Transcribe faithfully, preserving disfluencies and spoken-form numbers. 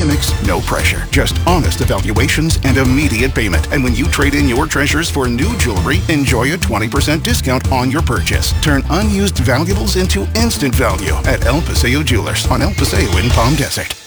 gimmicks, no pressure. Just honest evaluations and immediate payment. And when you trade in your treasures for new jewelry, enjoy a twenty percent discount on your purchase. Turn unused valuables into instant value at El Paseo Jewelers on El Paseo in Palm Desert.